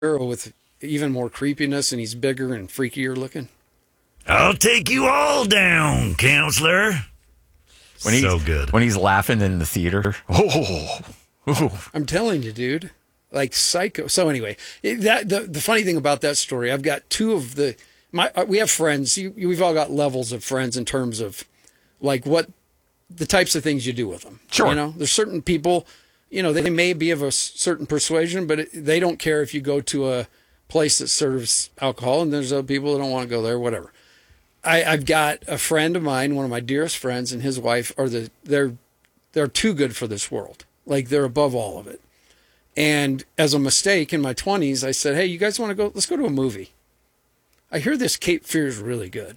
girl with even more creepiness, and he's bigger and freakier looking. I'll take you all down, counselor. So good. When he's laughing in the theater. I'm telling you, dude. Like Psycho. So anyway, the funny thing about that story, I've got two of we have friends. We've all got levels of friends in terms of like what the types of things you do with them. Sure. You know, there's certain people, you know, they may be of a certain persuasion, but they don't care if you go to a place that serves alcohol, and there's other people that don't want to go there, whatever. I've got a friend of mine, one of my dearest friends, and his wife they're too good for this world. Like they're above all of it. And as a mistake in my 20s, I said, hey, you guys want to go? Let's go to a movie. I hear this Cape Fear is really good.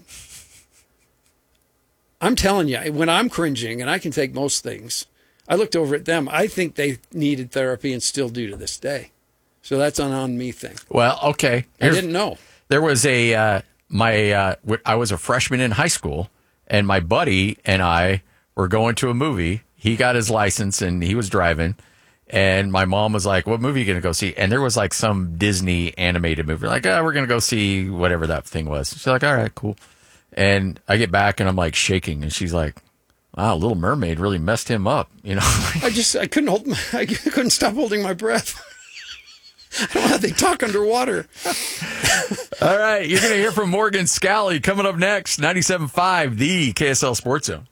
I'm telling you, when I'm cringing, and I can take most things, I looked over at them. I think they needed therapy and still do to this day. So that's an on me thing. Well, okay. I didn't know. There was I was a freshman in high school, and my buddy and I were going to a movie. He got his license, and he was driving. And my mom was like, what movie are you going to go see? And there was like some Disney animated movie. Like, we're going to go see whatever that thing was. She's like, all right, cool. And I get back and I'm like shaking. And she's like, wow, Little Mermaid really messed him up. You know, I couldn't stop holding my breath. I don't know how they talk underwater. All right. You're going to hear from Morgan Scally coming up next. 97.5, the KSL Sports Zone.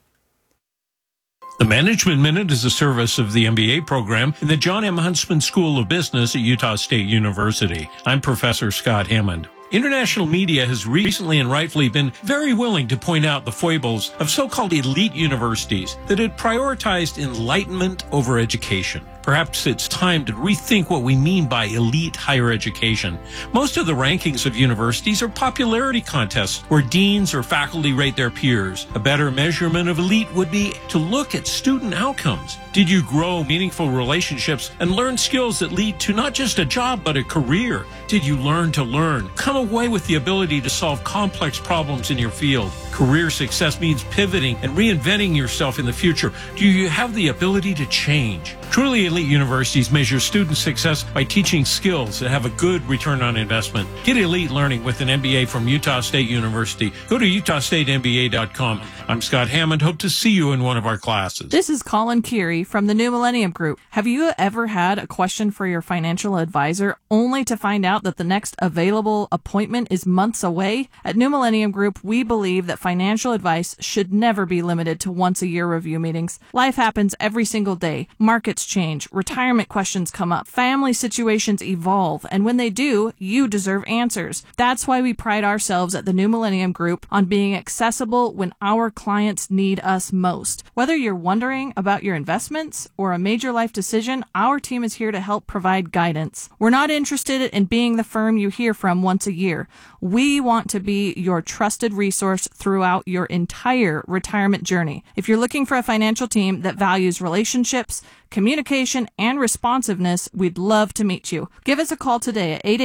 The Management Minute is a service of the MBA program in the John M. Huntsman School of Business at Utah State University. I'm Professor Scott Hammond. International media has recently and rightfully been very willing to point out the foibles of so-called elite universities that had prioritized enlightenment over education. Perhaps it's time to rethink what we mean by elite higher education. Most of the rankings of universities are popularity contests where deans or faculty rate their peers. A better measurement of elite would be to look at student outcomes. Did you grow meaningful relationships and learn skills that lead to not just a job but a career? Did you learn to learn? Come away with the ability to solve complex problems in your field. Career success means pivoting and reinventing yourself in the future. Do you have the ability to change? Truly elite universities measure student success by teaching skills that have a good return on investment. Get elite learning with an MBA from Utah State University. Go to utahstatemba.com. I'm Scott Hammond. Hope to see you in one of our classes. This is Colin Keary from the New Millennium Group. Have you ever had a question for your financial advisor only to find out that the next available appointment is months away? At New Millennium Group, we believe that financial advice should never be limited to once-a-year review meetings. Life happens every single day. Markets change, retirement questions come up, family situations evolve, and when they do, you deserve answers. That's why we pride ourselves at the New Millennium Group on being accessible when our clients need us most. Whether you're wondering about your investments or a major life decision, our team is here to help provide guidance. We're not interested in being the firm you hear from once a year. We want to be your trusted resource throughout your entire retirement journey. If you're looking for a financial team that values relationships, communication, and responsiveness, we'd love to meet you. Give us a call today at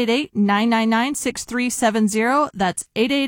888-999-6370. That's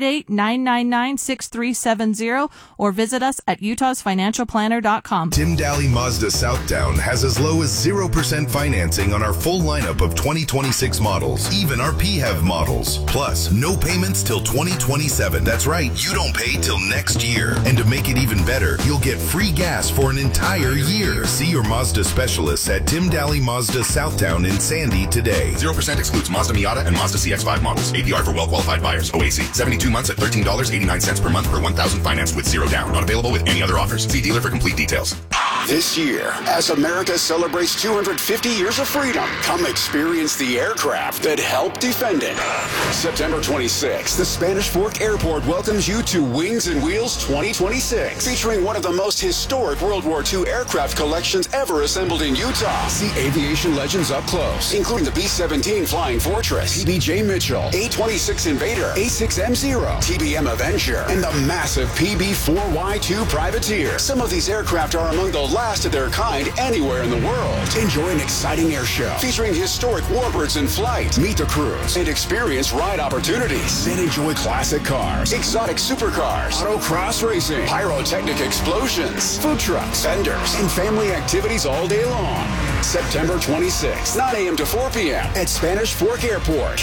888-999-6370, or visit us at utahsfinancialplanner.com. Tim Daly Mazda Southtown has as low as 0% financing on our full lineup of 2026 models, even our PHEV models. Plus, no payments till 2027. That's right, you don't pay till next year. And to make it even better, you'll get free gas for an entire year. See your Mazda specialists at Tim Daly Mazda Southtown in Sandy today. 0% excludes Mazda Miata and Mazda CX-5 models. APR for well-qualified buyers. OAC. 72 months at $13.89 per month per 1,000 financed with zero down. Not available with any other offers. See dealer for complete details. This year, as America celebrates 250 years of freedom, come experience the aircraft that helped defend it. September 26th, the Spanish Fork Airport welcomes you to Wings and Wheels 2026, featuring one of the most historic World War II aircraft collections ever assembled in Utah. See aviation legends up close, including the B-17 Flying Fortress, PBJ Mitchell, A-26 Invader, A-6M0, TBM Avenger, and the massive PB-4Y2 Privateer. Some of these aircraft are among the last of their kind anywhere in the world. Enjoy an exciting air show featuring historic warbirds in flight. Meet the crews and experience ride opportunities. Then enjoy classic cars, exotic supercars, autocross racing, pyrotechnic explosions, food trucks, vendors, and family activities all day long. September 26th, 9 a.m. to 4 p.m. at Spanish Fork Airport.